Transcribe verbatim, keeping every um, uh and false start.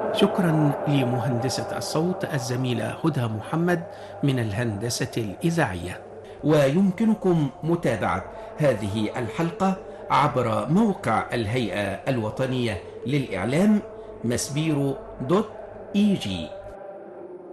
شكرا لمهندسة الصوت الزميلة هدى محمد من الهندسة الإذاعية. ويمكنكم متابعة هذه الحلقة عبر موقع الهيئة الوطنية للإعلام مسبيرو دوت إي جي.